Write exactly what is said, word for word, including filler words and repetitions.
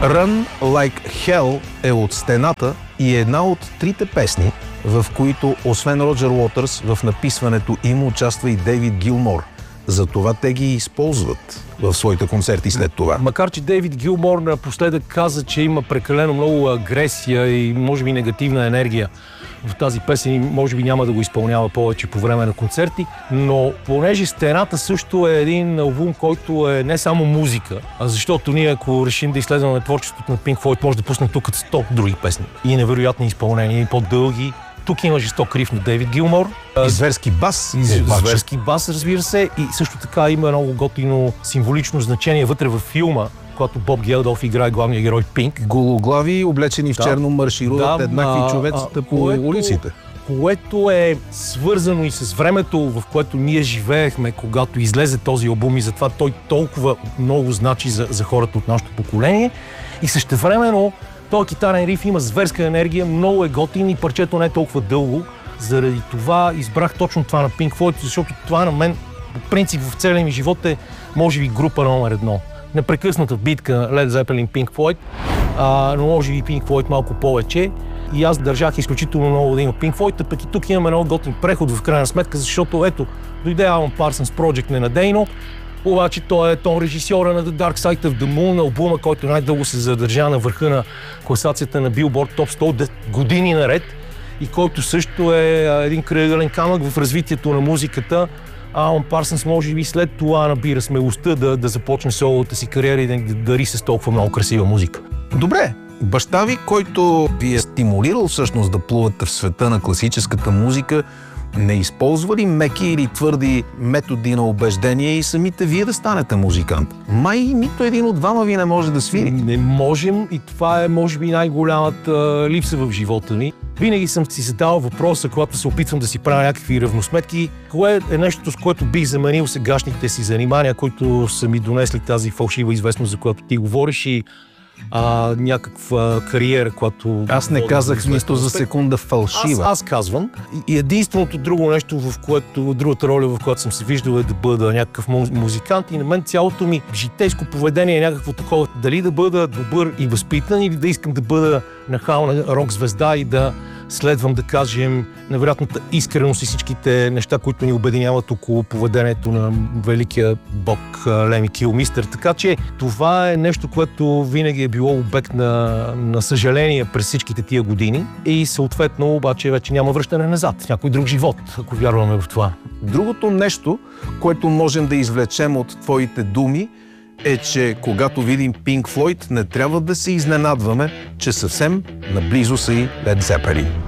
Run Like Hell е от Стената и е една от трите песни, в които освен Роджер Уотърс в написването им участва и Дейвид Гилмор. Затова те ги използват в своите концерти след това. Макар че Дейвид Гилмор напоследък каза, че има прекалено много агресия и може би негативна енергия в тази песен и може би няма да го изпълнява повече по време на концерти, но понеже Стената също е един албум, който е не само музика, а защото ние, ако решим да изследваме творчеството на Pink Floyd, може да пуснем тук сто други песни и невероятни изпълнения, и по-дълги. Тук има жесток риф на Дейвид Гилмор. И зверски бас. И зверски бас, разбира се. И също така има много готино символично значение вътре във филма, когато Боб Гелдолф играе главния герой Пинк. Гологлави, облечени в да, черно, маршируват да, еднакви човецата по което, улиците. Което е свързано и с времето, в което ние живеехме, когато излезе този албум и затова той толкова много значи за, за хората от нашето поколение. И същевременно този китарен риф има зверска енергия, много е готин и парчето не е толкова дълго. Заради това избрах точно това на Pink Floyd, защото това на мен, по принцип, в целия ми живот е, може би, група номер едно. Непрекъсната битка Led Zeppelin, Pink Floyd, а, но може би Pink Floyd малко повече. И аз държах изключително много да има Pink Floyd, а пък и тук имаме много готин преход в крайна сметка, защото ето, дойде Alan Parsons Project ненадейно, обаче той е тон режисьора на The Dark Side of the Moon, албума, който най-дълго се задържа на върха на класацията на Billboard Top сто години наред и който също е един крайъгълен камък в развитието на музиката. Алан Парсънс може би след това набира смелостта да, да започне соловата си кариера и да дари с толкова много красива музика. Добре, баща ви, който ви е стимулирал всъщност да плувате в света на класическата музика, не използва ли меки или твърди методи на убеждение и самите вие да станете музикант? Май нито един от двама ви не може да свири. Не можем и това е може би най-голямата липса в живота ни. Винаги съм си задал въпроса, когато се опитвам да си правя някакви равносметки, кое е нещото, с което бих заменил сегашните си занимания, които са ми донесли тази фалшива известност, за която ти говориш и а, някаква кариера, която... Аз не казах нито за секунда фалшива. Аз, аз казвам. И единственото друго нещо, в което, другата роля, в която съм се виждал е да бъда някакъв музикант и на мен цялото ми житейско поведение е някакво такова. Дали да бъда добър и възпитан или да искам да бъда нахална рок-звезда и да следвам, да кажем, невероятната искреност и всичките неща, които ни обединяват около поведението на великия бог Леми Килмистър. Така че това е нещо, което винаги е било обект на, на съжаление през всичките тия години и съответно обаче вече няма връщане назад. Някой друг живот, ако вярваме в това. Другото нещо, което можем да извлечем от твоите думи, е, че когато видим Pink Floyd, не трябва да се изненадваме, че съвсем наблизо са и Led Zeppelin.